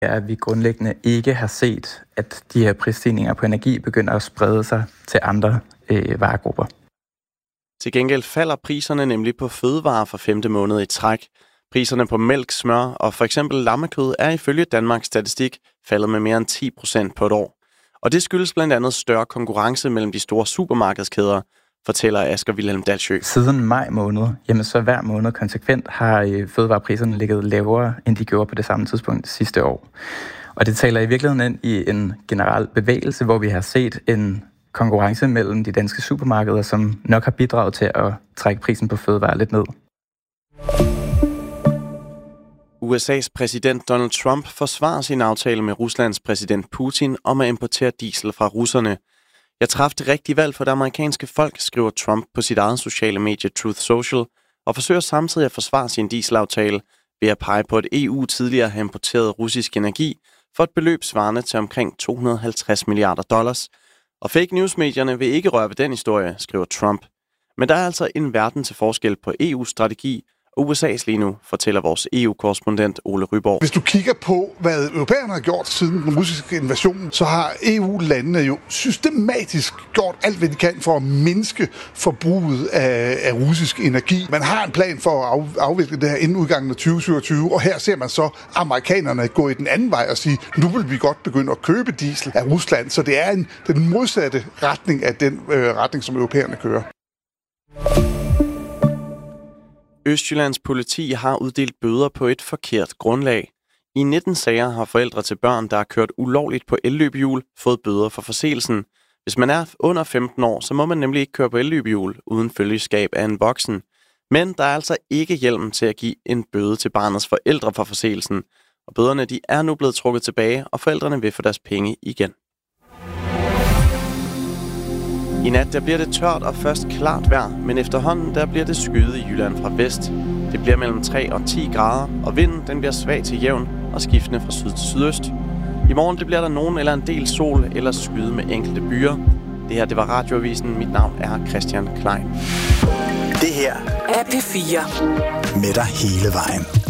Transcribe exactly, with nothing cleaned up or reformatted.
er, at vi grundlæggende ikke har set, at de her prisstigninger på energi begynder at sprede sig til andre øh, varegrupper. Til gengæld falder priserne nemlig på fødevarer for femte måned i træk. Priserne på mælk, smør og for eksempel lammekød er ifølge Danmarks Statistik faldet med mere end ti procent på et år. Og det skyldes blandt andet større konkurrence mellem de store supermarkedskæder, fortæller Asger Wilhelm Dalsjø. Siden maj måned, jamen så hver måned konsekvent har øh, fødevarepriserne ligget lavere, end de gjorde på det samme tidspunkt sidste år. Og det taler i virkeligheden ind i en generel bevægelse, hvor vi har set en konkurrence mellem de danske supermarkeder, som nok har bidraget til at trække prisen på fødevarer lidt ned. U S A's præsident Donald Trump forsvarer sin aftale med Ruslands præsident Putin om at importere diesel fra russerne. Jeg traf det rigtige valg for det amerikanske folk, skriver Trump på sit eget sociale medie Truth Social, og forsøger samtidig at forsvare sin dieselaftale ved at pege på, at E U tidligere har importeret russisk energi for et beløb svarende til omkring to hundrede og halvtreds milliarder dollars. Og fake news-medierne vil ikke røre ved den historie, skriver Trump. Men der er altså en verden til forskel på E U's strategi og U S A's lige nu, fortæller vores E U-korrespondent Ole Ryborg. Hvis du kigger på, hvad europæerne har gjort siden den russiske invasion, så har E U-landene jo systematisk gjort alt, hvad de kan for at mindske forbruget af, af russisk energi. Man har en plan for at af, afvikle det her inden udgangen af tyve syvogtyve, og her ser man så amerikanerne gå i den anden vej og sige, nu vil vi godt begynde at købe diesel af Rusland. Så det er en, den modsatte retning af den øh, retning, som europæerne kører. Østjyllands politi har uddelt bøder på et forkert grundlag. I nitten sager har forældre til børn, der har kørt ulovligt på elløbehjul, fået bøder for forseelsen. Hvis man er under femten år, så må man nemlig ikke køre på elløbehjul uden følgeskab af en voksen. Men der er altså ikke hjælp til at give en bøde til barnets forældre for forseelsen. Og bøderne de er nu blevet trukket tilbage, og forældrene vil få deres penge igen. I nat der bliver det tørt og først klart vejr, men efterhånden der bliver det skyet i Jylland fra vest. Det bliver mellem tre og ti grader, og vinden den bliver svag til jævn og skiftende fra syd til sydøst. I morgen det bliver der nogen eller en del sol eller skyde med enkelte byer. Det her det var Radioavisen. Mit navn er Christian Klein. Det her er P fire. Med dig hele vejen.